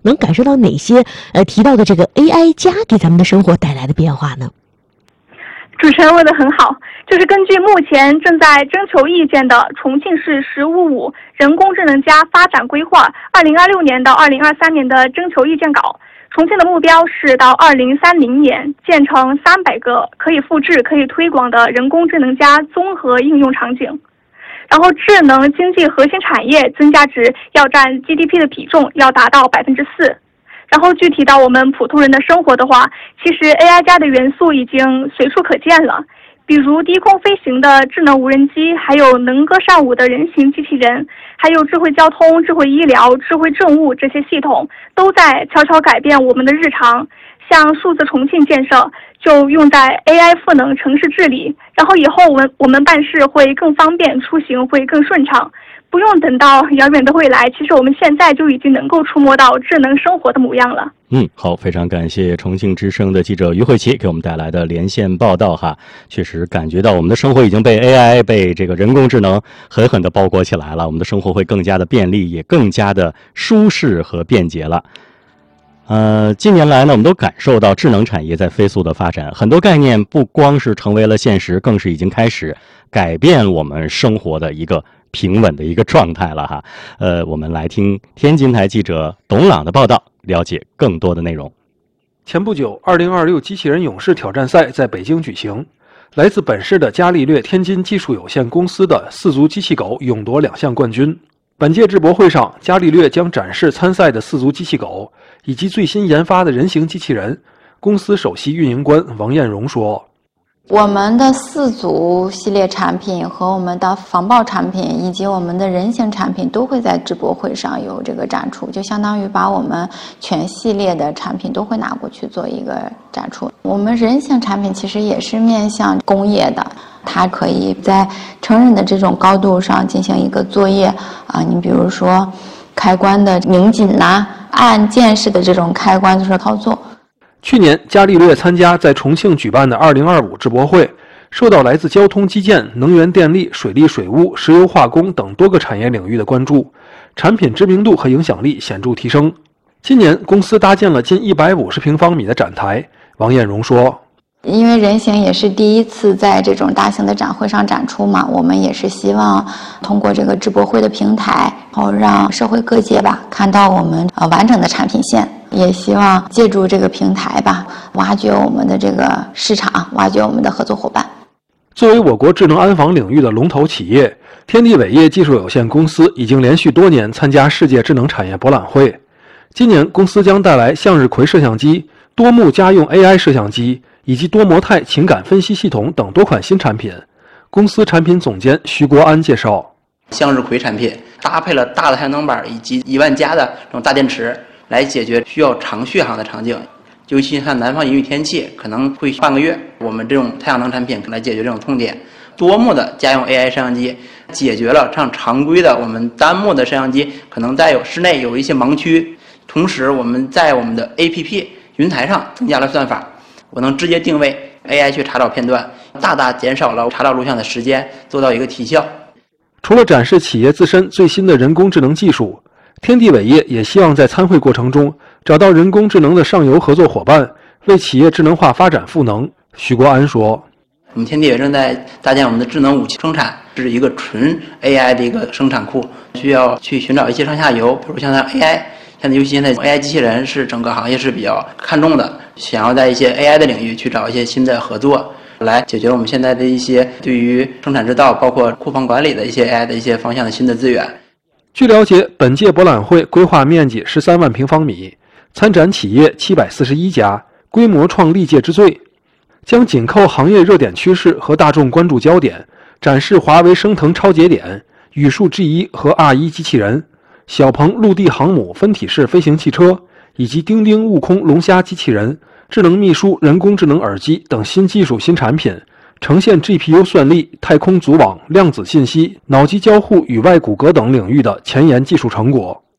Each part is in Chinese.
能感受到哪些提到的这个 AI 加给咱们的生活带来的变化呢？ 主持人问得很好，就是根据目前正在征求意见的重庆市“十五五”人工智能加发展规划2026年到2023年的征求意见稿，重庆的目标是到2030年建成300个可以复制、可以推广的人工智能加综合应用场景。然后智能经济核心产业增加值要占 GDP 的比重要达到4%。然后具体到我们普通人的生活的话，其实 AI 加的元素已经随处可见了，比如低空飞行的智能无人机，还有能歌善舞的人形机器人，还有智慧交通、智慧医疗、智慧政务，这些系统都在悄悄改变我们的日常。像数字重庆建设就用在 AI 赋能城市治理，然后以后我们办事会更方便，出行会更顺畅，不用等到遥远的未来，其实我们现在就已经能够触摸到智能生活的模样了。 好，非常感谢重庆之声的记者于慧琪给我们带来的连线报道哈。确实感觉到我们的生活已经被 AI 被这个人工智能狠狠地包裹起来了，我们的生活会更加的便利，也更加的舒适和便捷了。近年来呢，我们都感受到智能产业在飞速的发展，很多概念不光是成为了现实，更是已经开始改变我们生活的一个平稳的一个状态了哈。我们来听天津台记者董朗的报道，了解更多的内容。 前不久，2026机器人勇士挑战赛在北京举行，来自本市的伽利略天津技术有限公司的4足机器狗勇夺2项冠军。本届智博会上，伽利略将展示参赛的4足机器狗以及最新研发的人形机器人。公司首席运营官王艳荣说：“ 我们的4足系列产品和我们的防爆产品以及我们的人形产品都会在智博会上有这个展出，就相当于把我们全系列的产品都会拿过去做一个展出。我们人形产品其实也是面向工业的，它可以在成人的这种高度上进行一个作业你比如说开关的拧紧按键式的这种开关就是操作。” 去年，伽利略参加在重庆举办的2025智博会，受到来自交通基建、能源电力、水利水务、石油化工等多个产业领域的关注，产品知名度和影响力显著提升。今年，公司搭建了近150平方米的展台。王艳荣说：“ 因为人形也是第一次在这种大型的展会上展出嘛，我们也是希望通过这个智博会的平台，然后让社会各界看到我们完整的产品线，也希望借助这个平台挖掘我们的这个市场，挖掘我们的合作伙伴。” 作为我国智能安防领域的龙头企业，天地伟业技术有限公司已经连续多年参加世界智能产业博览会。今年，公司将带来向日葵摄像机、多目家用 AI 摄像机以及多模态情感分析系统等多款新产品。公司产品总监徐国安介绍：“ 向日葵产品搭配了大的太阳能板以及1万加的这种大电池，来解决需要长续航的场景。尤其像南方阴雨天气，可能会半个月，我们这种太阳能产品来解决这种痛点。多目的家用 AI 摄像机解决了像常规的我们单目的摄像机可能在室内有一些盲区，同时我们在我们的 APP 云台上增加了算法，我能直接定位 AI 去查找片段，大大减少了查找录像的时间，做到一个提效。” 除了展示企业自身最新的人工智能技术，天地伟业也希望在参会过程中找到人工智能的上游合作伙伴，为企业智能化发展赋能。徐国安说：“ 我们天地伟正在搭建我们的智能武器生产，这是一个纯 AI 的一个生产库，需要去寻找一些上下游，比如像 AI， 现在尤其现在 AI 机器人是整个行业是比较看重的，想要在一些 AI 的领域去找一些新的合作，来解决我们现在的一些对于生产制造包括库房管理的一些 AI 的一些方向的新的资源。” 据了解，本届博览会规划面积13万平方米，参展企业741家，规模创历届之最，将紧扣行业热点趋势和大众关注焦点，展示华为升腾超节点、宇树 G1 和 R1 机器人、小鹏陆地航母分体式飞行汽车，以及钉钉悟空龙虾机器人、智能秘书、人工智能耳机等新技术新产品，呈现 GPU 算力、太空组网、量子信息、脑机交互与外骨骼等领域的前沿技术成果。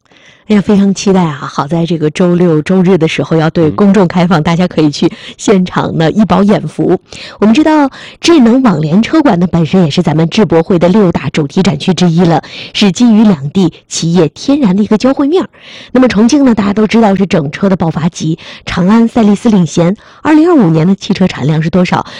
哎呀，非常期待啊！好在这个周六周日的时候要对公众开放，大家可以去现场呢一饱眼福。我们知道智能网联车馆呢本身也是咱们智博会的6大主题展区之一了，是基于两地企业天然的一个交汇面。那么重庆呢，大家都知道是整车的爆发期，长安、赛力斯领衔。2025年的汽车产量是多少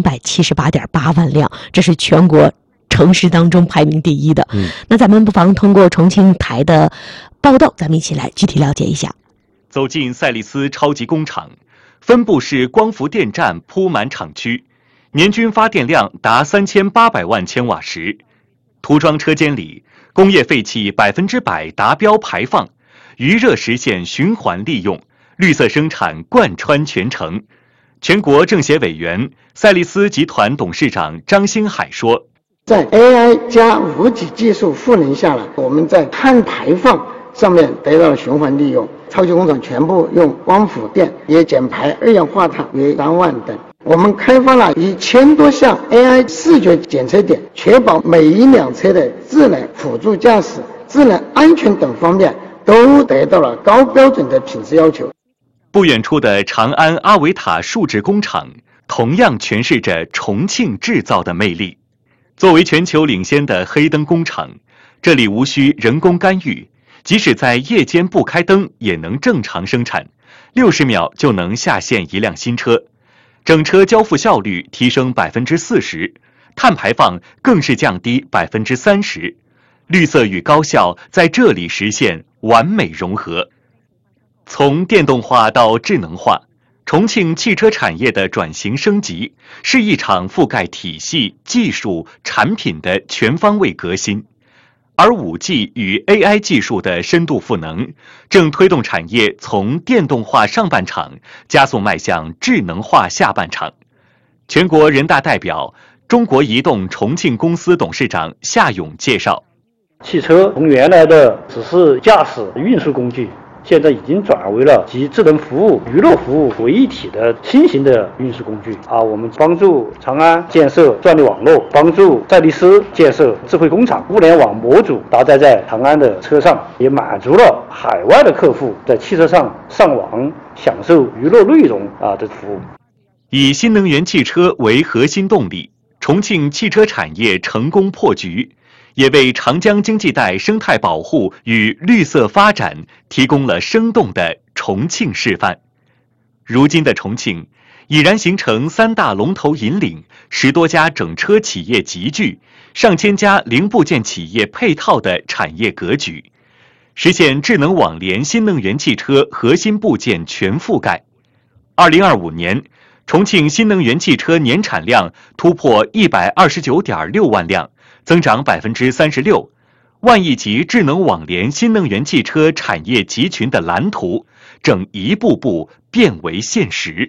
？278.8万辆，这是全国城市当中排名第一的。那咱们不妨通过重庆台的报道，咱们一起来具体了解一下。 走进赛力斯超级工厂，分布式光伏电站铺满厂区，年均发电量达3800万千瓦时。涂装车间里，工业废气100%达标排放，余热实现循环利用，绿色生产贯穿全程。全国政协委员、赛力斯集团董事长张星海说：“ 在 AI 加5G 技术赋能下了，我们在碳排放上面得到了循环利用。超级工厂全部用光伏电，也减排二氧化碳约3万吨。我们开发了1000多项 AI 视觉检测点，确保每一辆车的智能辅助驾驶、智能安全等方面都得到了高标准的品质要求。” 不远处的长安阿维塔树脂工厂同样诠释着重庆制造的魅力。作为全球领先的黑灯工厂，这里无需人工干预，即使在夜间不开灯也能正常生产，60秒就能下线一辆新车，整车交付效率提升40%，碳排放更是降低30%，绿色与高效在这里实现完美融合。从电动化到智能化，重庆汽车产业的转型升级是一场覆盖体系、技术、产品的全方位革新。而 5G 与 AI 技术的深度赋能，正推动产业从电动化上半场加速迈向智能化下半场。全国人大代表、中国移动重庆公司董事长夏勇介绍： 汽车从原来的只是驾驶运输工具，现在已经转为了集智能服务、娱乐服务为一体的新型的运输工具啊！我们帮助长安建设专利网络，帮助赛力斯建设智慧工厂，物联网模组搭载在长安的车上，也满足了海外的客户在汽车上上网享受娱乐内容的服务。 以新能源汽车为核心动力，重庆汽车产业成功破局，也为长江经济带生态保护与绿色发展提供了生动的重庆示范。如今的重庆已然形成3大龙头引领、10多家整车企业集聚、上千家零部件企业配套的产业格局，实现智能网联新能源汽车核心部件全覆盖。2025年，重庆新能源汽车年产量突破129.6万辆，增长36%，万亿级智能网联新能源汽车产业集群的蓝图正一步步变为现实。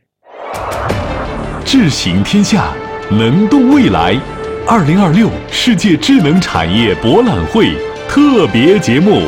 智行天下，能动未来。2026世界智能产业博览会特别节目。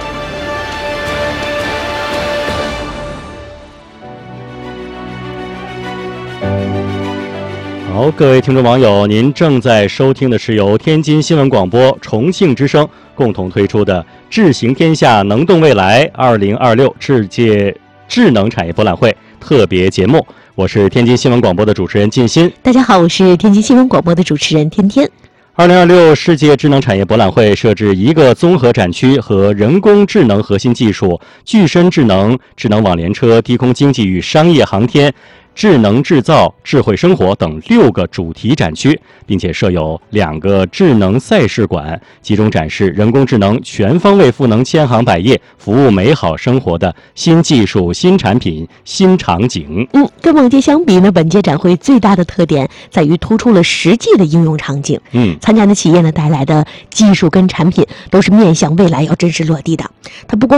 好，各位听众网友，您正在收听的是由天津新闻广播、重庆之声共同推出的“智行天下，能动未来”2026世界智能产业博览会特别节目。我是天津新闻广播的主持人靳鑫。 大家好，我是天津新闻广播的主持人天天。 2026世界智能产业博览会设置1个综合展区和人工智能核心技术、具身智能、智能网联车、低空经济与商业航天、智能制造、智慧生活等6个主题展区，并且设有2个智能赛事馆，集中展示人工智能全方位赋能千行百业、服务美好生活的新技术、新产品、新场景。 跟往届相比呢，本届展会最大的特点在于突出了实际的应用场景。参展的企业呢带来的技术跟产品都是面向未来要真实落地的。它不光是要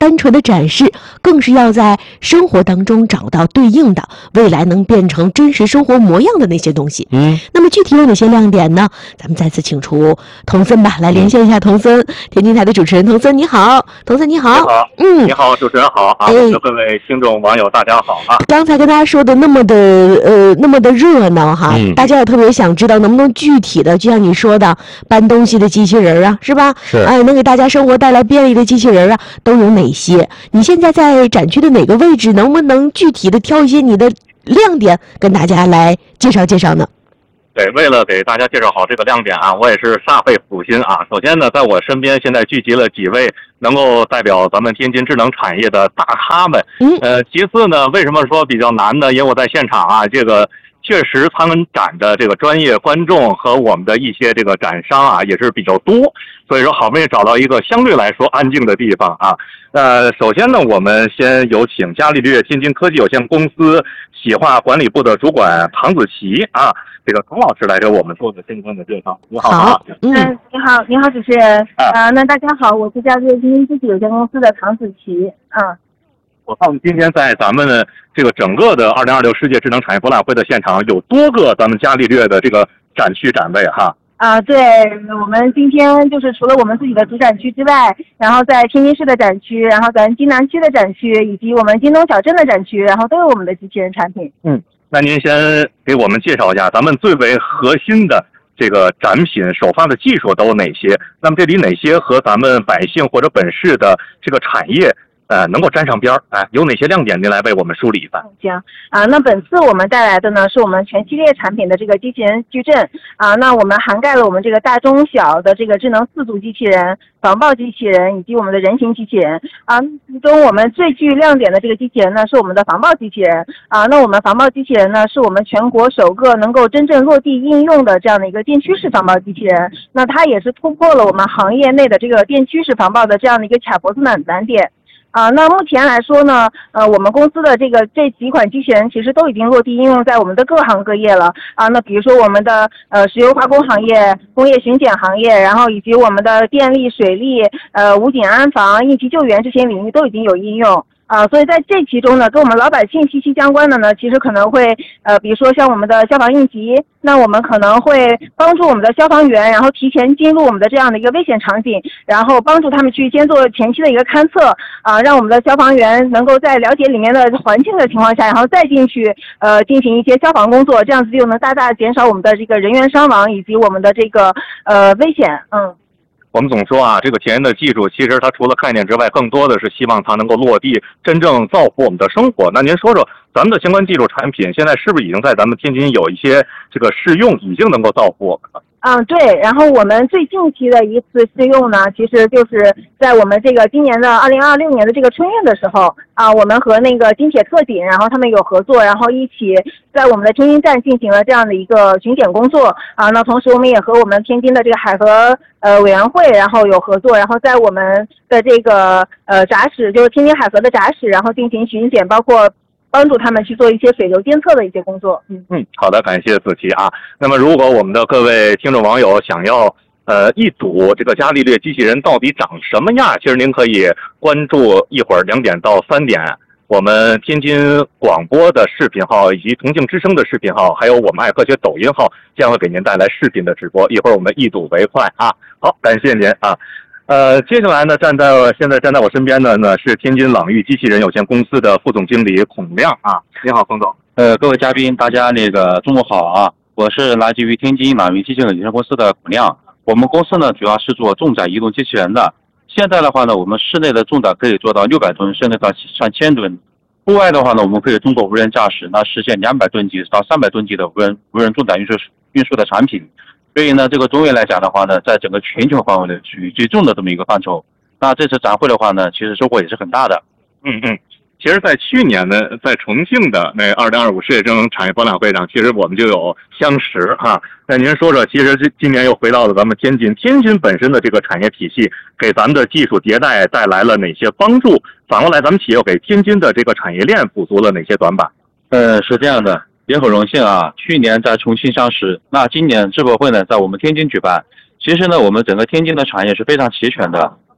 单纯的展示，更是要在生活当中找到对应的未来能变成真实生活模样的那些东西。那么具体有哪些亮点呢？咱们再次请出童森吧，来连线一下童森，天津台的主持人童森，你好，童森你好。 你好，你好，主持人好啊，各位听众网友大家好啊。 刚才跟大家说的那么的热闹哈，大家也特别想知道能不能具体的，就像你说的搬东西的机器人啊，是吧？ 是， 能给大家生活带来便利的机器人啊，都有哪些？你现在在展区的哪个位置？能不能具体的挑一些你的亮点跟大家来介绍介绍呢？ 对，为了给大家介绍好这个亮点啊，我也是煞费苦心啊。首先呢，在我身边现在聚集了几位能够代表咱们天津智能产业的大咖们。其次呢，为什么说比较难呢？因为我在现场啊，这个确实参展的这个专业观众和我们的一些这个展商啊也是比较多，所以说好不容易找到一个相对来说安静的地方啊。首先呢，我们先有请伽利略天津科技有限公司企划管理部的主管唐子琪啊，这个唐老师来给我们做的相关的介绍。你好啊。 你好，主持人。那大家好，我是伽利略天津科技有限公司的唐子琪啊。 我看我们今天在咱们的这个整个的2026世界智能产业博览会的现场，有多个咱们伽利略的这个展区展位哈。 对，我们今天就是除了我们自己的主展区之外，然后在天津市的展区，然后咱津南区的展区，以及我们津东小镇的展区，然后都有我们的机器人产品。 那您先给我们介绍一下咱们最为核心的这个展品首发的技术都有哪些？那么这里哪些和咱们百姓或者本市的这个产业能够沾上边儿？有哪些亮点？您来为我们梳理一番。 行那本次我们带来的呢是我们全系列产品的这个机器人矩阵那我们涵盖了我们这个大中小的这个智能4足机器人、防爆机器人以及我们的人形机器人其中我们最具亮点的这个机器人呢是我们的防爆机器人那我们防爆机器人呢是我们全国首个能够真正落地应用的这样的一个电驱式防爆机器人。那它也是突破了我们行业内的这个电驱式防爆的这样的一个卡脖子难点。那目前来说呢，我们公司的这几款机器人其实都已经落地应用在我们的各行各业了那比如说我们的石油化工行业、工业巡检行业，然后以及我们的电力、水利、武警安防、应急救援这些领域都已经有应用。所以在这其中呢，跟我们老百姓息息相关的呢，其实可能会比如说像我们的消防应急，那我们可能会帮助我们的消防员，然后提前进入我们的这样的一个危险场景，然后帮助他们去先做前期的一个勘测让我们的消防员能够在了解里面的环境的情况下，然后再进去进行一些消防工作，这样子就能大大减少我们的这个人员伤亡以及我们的这个危险。 我们总说这个前沿的技术，其实它除了概念之外，更多的是希望它能够落地，真正造福我们的生活。那您说说咱们的相关技术产品，现在是不是已经在咱们天津有一些这个试用，已经能够造福我们了？ 对，然后我们最近期的一次试用呢，其实就是在我们这个今年的2026年的这个春运的时候我们和那个京铁特警，然后他们有合作，然后一起在我们的天津站进行了这样的一个巡检工作那同时我们也和我们天津的这个海河委员会然后有合作，然后在我们的这个闸室，就是天津海河的闸室，然后进行巡检，包括帮助他们去做一些水流监测的一些工作。 好的，感谢子琪那么如果我们的各位听众网友想要一睹这个伽利略机器人到底长什么样，其实您可以关注一会儿2点到3点我们天津广播的视频号以及重庆之声的视频号，还有我们爱科学抖音号，将会给您带来视频的直播，一会儿我们一睹为快好，感谢您接下来呢，现在站在我身边的呢是天津朗域机器人有限公司的副总经理孔亮你好，孔总。 各位嘉宾，大家中午好我是来自于天津朗域机器人有限公司的孔亮。我们公司呢主要是做重载移动机器人的。现在的话呢，我们室内的重载可以做到600吨，甚至到1000吨。户外的话呢，我们可以通过无人驾驶，实现200吨级到300吨级的无人重载运输的产品。所以呢，这个中远来讲的话呢，在整个全球范围内属于最重的这么一个范畴。那这次展会的话呢，其实收获也是很大的。 其实在去年呢，在重庆的那2025世界智能产业博览会上，其实我们就有相识那您说说，其实今年又回到了咱们天津本身的这个产业体系，给咱们的技术迭代带来了哪些帮助？反过来，咱们企业又给天津的这个产业链补足了哪些短板？ 是这样的，也很荣幸去年在重庆相识，那今年智博会呢在我们天津举办。其实呢，我们整个天津的产业是非常齐全的。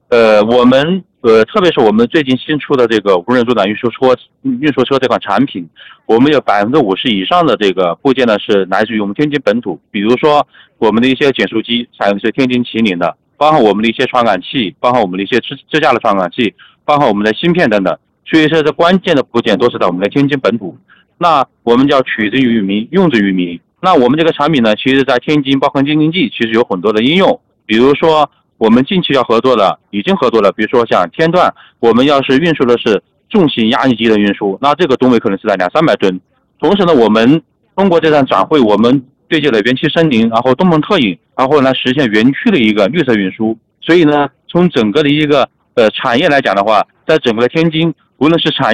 我们特别是我们最近新出的这个无人主导运输车这款产品，我们有50%以上的这个部件呢是来自于我们天津本土，比如说我们的一些减速机采用的是天津麒麟的，包括我们的一些传感器，包括我们的一些支架的传感器，包括我们的芯片等等，所以说这关键的部件都是在我们的天津本土。那我们叫取之于民，用之于民。那我们这个产品呢，其实在天津包括京津冀其实有很多的应用，比如说我们近期要合作的，已经合作了，比如说像天段，我们要是运输的是重型压力机的运输，那这个吨位可能是在200-300吨。同时呢，我们通过这场展会，我们对接了元气森林，然后东风特饮，然后来实现园区的一个绿色运输。所以呢，从整个的一个产业来讲的话，在整个天津，无论是产业